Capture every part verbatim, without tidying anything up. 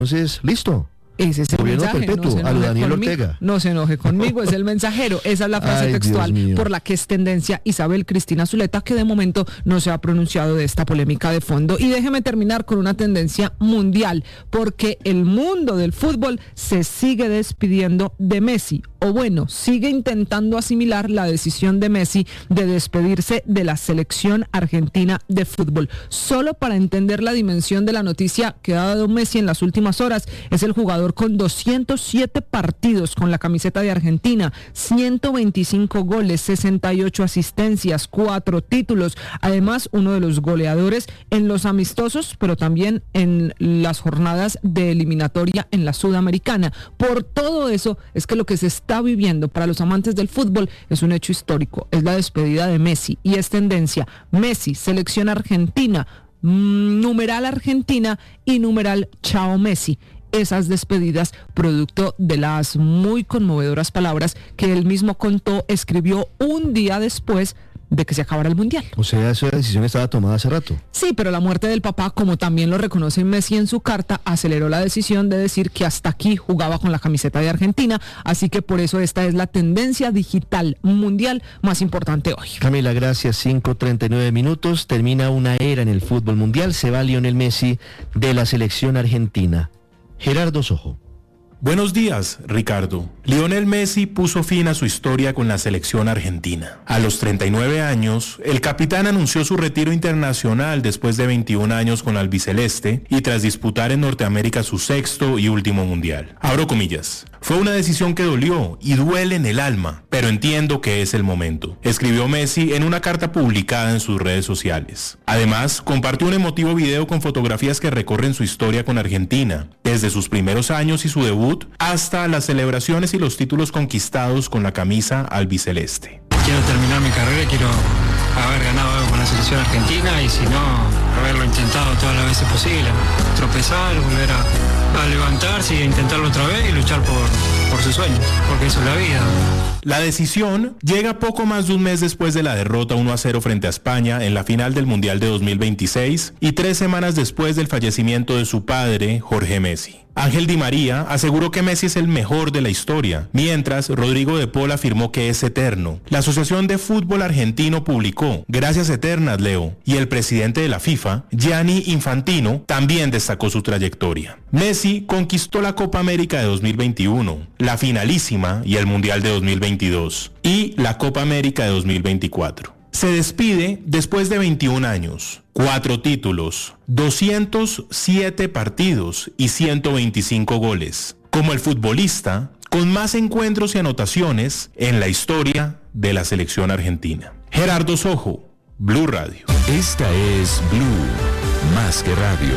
Entonces, listo. Ese es el Gobierno mensaje, perpetuo, no se a lo enoje Daniel conmigo, Ortega. no se enoje conmigo, es el mensajero, esa es la frase Ay, textual Dios mío. por la que es tendencia Isabel Cristina Zuleta, que de momento no se ha pronunciado de esta polémica de fondo. Y déjeme terminar con una tendencia mundial, porque el mundo del fútbol se sigue despidiendo de Messi, o bueno, sigue intentando asimilar la decisión de Messi de despedirse de la selección argentina de fútbol. Solo para entender la dimensión de la noticia que ha dado Messi en las últimas horas, es el jugador con doscientos siete partidos con la camiseta de Argentina, ciento veinticinco goles, sesenta y ocho asistencias, cuatro títulos, además uno de los goleadores en los amistosos, pero también en las jornadas de eliminatoria en la Sudamericana. Por todo eso es que lo que se está viviendo para los amantes del fútbol es un hecho histórico, es la despedida de Messi, y es tendencia Messi, selección argentina, mmm, numeral Argentina y numeral Chao Messi. Esas despedidas, producto de las muy conmovedoras palabras que él mismo contó, escribió un día después de que se acabara el Mundial. O sea, esa decisión estaba tomada hace rato. Sí, pero la muerte del papá, como también lo reconoce Messi en su carta, aceleró la decisión de decir que hasta aquí jugaba con la camiseta de Argentina, así que por eso esta es la tendencia digital mundial más importante hoy. Camila, gracias. cinco treinta y nueve minutos, termina una era en el fútbol mundial, se va Lionel Messi de la selección argentina. Gerardo Sojo. Buenos días, Ricardo. Lionel Messi puso fin a su historia con la selección argentina. A los treinta y nueve años, el capitán anunció su retiro internacional después de veintiún años con la albiceleste y tras disputar en Norteamérica su sexto y último mundial. Abro comillas. Fue una decisión que dolió y duele en el alma, pero entiendo que es el momento, escribió Messi en una carta publicada en sus redes sociales. Además, compartió un emotivo video con fotografías que recorren su historia con Argentina, desde sus primeros años y su debut hasta las celebraciones y los títulos conquistados con la camisa albiceleste. Quiero terminar mi carrera, quiero haber ganado algo con la selección argentina y si no, haberlo intentado todas las veces posible. Tropezar, volver a, a levantarse y a intentarlo otra vez y luchar por, por sus sueños, porque eso es la vida. La decisión llega poco más de un mes después de la derrota uno a cero frente a España en la final del Mundial de dos mil veintiséis y tres semanas después del fallecimiento de su padre, Jorge Messi. Ángel Di María aseguró que Messi es el mejor de la historia, mientras Rodrigo de Paul afirmó que es eterno. La Asociación de Fútbol Argentino publicó "Gracias eternas, Leo", y el presidente de la FIFA, Gianni Infantino, también destacó su trayectoria. Messi conquistó la Copa América de dos mil veintiuno, la finalísima y el Mundial de dos mil veintidós, y la Copa América de dos mil veinticuatro. Se despide después de veintiún años, cuatro títulos, doscientos siete partidos y ciento veinticinco goles, como el futbolista con más encuentros y anotaciones en la historia de la selección argentina. Gerardo Sojo, Blue Radio. Esta es Blue, más que radio.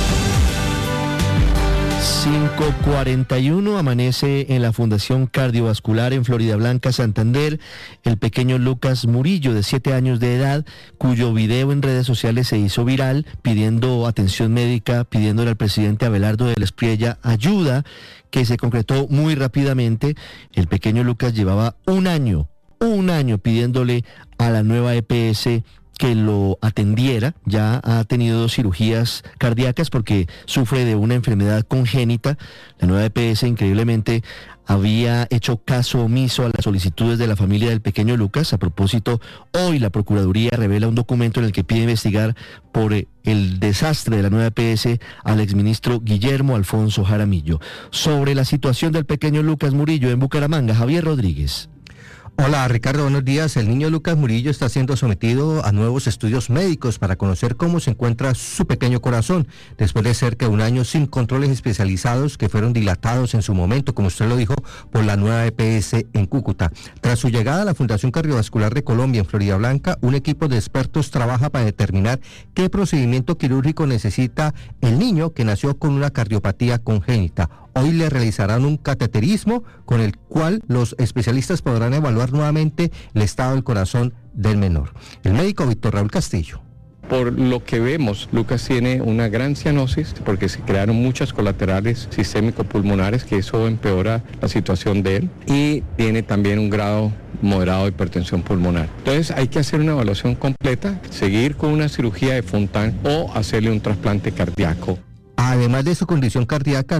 cinco cuarenta y uno, amanece en la Fundación Cardiovascular en Florida Blanca, Santander, el pequeño Lucas Murillo, de siete años de edad, cuyo video en redes sociales se hizo viral, pidiendo atención médica, pidiéndole al presidente Abelardo del Espriella ayuda, que se concretó muy rápidamente. El pequeño Lucas llevaba un año, un año pidiéndole a la nueva E P S que lo atendiera. Ya ha tenido dos cirugías cardíacas porque sufre de una enfermedad congénita. La nueva E P S increíblemente había hecho caso omiso a las solicitudes de la familia del pequeño Lucas. A propósito, hoy la Procuraduría revela un documento en el que pide investigar por el desastre de la nueva E P S al exministro Guillermo Alfonso Jaramillo. Sobre la situación del pequeño Lucas Murillo en Bucaramanga, Javier Rodríguez. Hola Ricardo, buenos días. El niño Lucas Murillo está siendo sometido a nuevos estudios médicos para conocer cómo se encuentra su pequeño corazón, después de cerca de un año sin controles especializados que fueron dilatados en su momento, como usted lo dijo, por la nueva E P S en Cúcuta. Tras su llegada a la Fundación Cardiovascular de Colombia en Florida Blanca, un equipo de expertos trabaja para determinar qué procedimiento quirúrgico necesita el niño que nació con una cardiopatía congénita. Hoy le realizarán un cateterismo con el cual los especialistas podrán evaluar nuevamente el estado del corazón del menor. El médico Víctor Raúl Castillo. Por lo que vemos, Lucas tiene una gran cianosis porque se crearon muchas colaterales sistémico-pulmonares, que eso empeora la situación de él, y tiene también un grado moderado de hipertensión pulmonar. Entonces hay que hacer una evaluación completa, seguir con una cirugía de Fontan o hacerle un trasplante cardíaco. Además de su condición cardíaca,